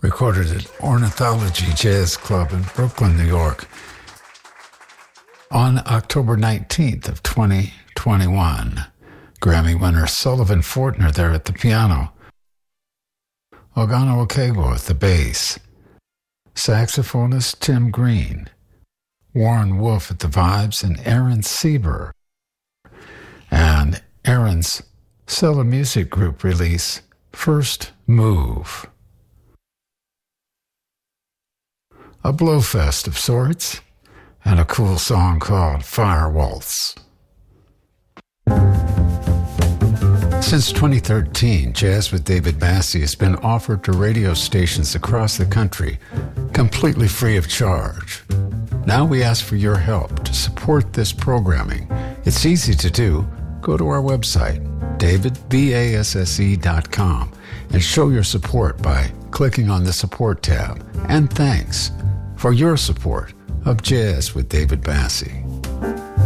recorded at Ornithology Jazz Club in Brooklyn, New York on October 19th of 2021. Grammy winner Sullivan Fortner there at the piano, Ogano Okegbo at the bass, saxophonist Tim Green, Warren Wolf at the vibes, and Aaron Sieber. And Aaron's Cellar Music Group release, First Move. A blowfest of sorts, and a cool song called Fire Waltz. Since 2013, Jazz with David Bassi has been offered to radio stations across the country, completely free of charge. Now we ask for your help to support this programming. It's easy to do. Go to our website, davidbasse.com, and show your support by clicking on the Support tab. And thanks for your support of Jazz with David Bassi.